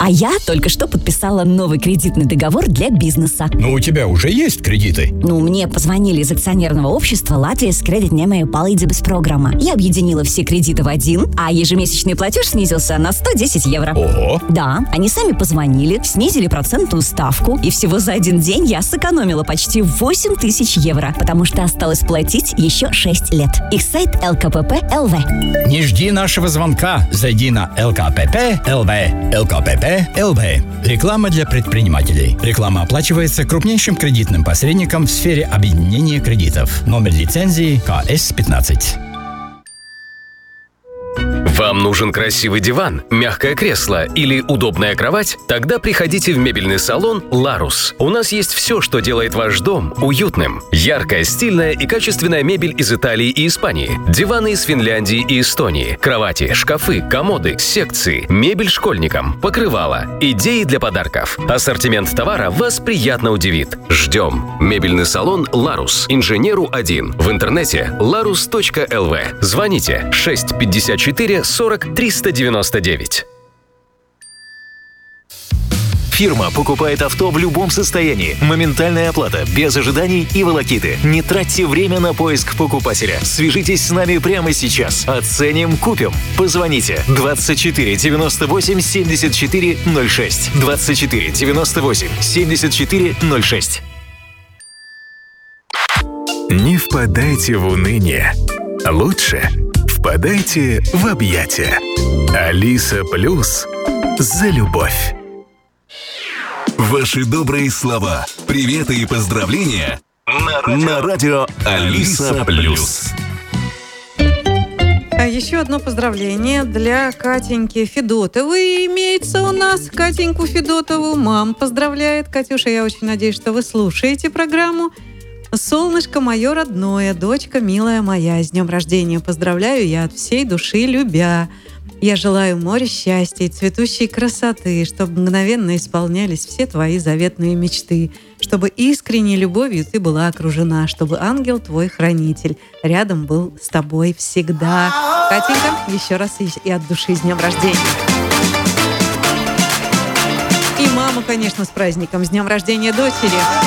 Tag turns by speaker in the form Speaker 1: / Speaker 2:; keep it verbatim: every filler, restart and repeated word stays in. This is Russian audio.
Speaker 1: А я только что подписала новый кредитный договор для бизнеса.
Speaker 2: Но у тебя уже есть кредиты?
Speaker 1: Ну, мне позвонили из акционерного общества Латвijas кредитņēmēju palīdzības программа. Я объединила все кредиты в один, а ежемесячный платеж снизился на сто десять евро.
Speaker 2: Ого!
Speaker 1: Да, они сами позвонили, снизили процентную ставку, и всего за один день я сэкономила почти восемь тысяч евро, потому что осталось платить еще шесть лет. Их сайт эл ка пэ пэ точка эл ви.
Speaker 2: Не жди нашего звонка. Зайди на эл ка пэ пэ точка эл ви. эл ка пэ пэ точка эл ви. Реклама для предпринимателей. Реклама оплачивается крупнейшим кредитным посредником в сфере объединения кредитов. Номер лицензии ка эс пятнадцать.
Speaker 3: Вам нужен красивый диван, мягкое кресло или удобная кровать? Тогда приходите в мебельный салон «Ларус». У нас есть все, что делает ваш дом уютным. Яркая, стильная и качественная мебель из Италии и Испании. Диваны из Финляндии и Эстонии. Кровати, шкафы, комоды, секции. Мебель школьникам. Покрывала. Идеи для подарков. Ассортимент товара вас приятно удивит. Ждем. Мебельный салон «Ларус». Инженеру один. В интернете ларус точка эл ви. Звоните шесть пятьдесят четыре сорок триста девяносто девять.
Speaker 4: Фирма покупает авто в любом состоянии. Моментальная оплата, без ожиданий и волокиты. Не тратьте время на поиск покупателя. Свяжитесь с нами прямо сейчас. Оценим, купим. Позвоните двадцать четыре девяносто восемь семьдесят четыре ноль шесть. двадцать четыре девяносто восемь семьдесят четыре ноль шесть.
Speaker 5: Не впадайте в уныние. Лучше впадайте в объятия. Алиса Плюс за любовь.
Speaker 6: Ваши добрые слова, приветы и поздравления на радио, на радио Алиса Плюс.
Speaker 7: А еще одно поздравление для Катеньки Федотовой. Имеется у нас Катеньку Федотову. Мам поздравляет. Катюша, я очень надеюсь, что вы слушаете программу. Солнышко мое родное, дочка милая моя, с днем рождения поздравляю я от всей души любя. Я желаю моря счастья и цветущей красоты, чтобы мгновенно исполнялись все твои заветные мечты, чтобы искренней любовью ты была окружена, чтобы ангел твой хранитель рядом был с тобой всегда. Катенька, еще раз и от души с днем рождения. И маму, конечно, с праздником, с днем рождения дочери.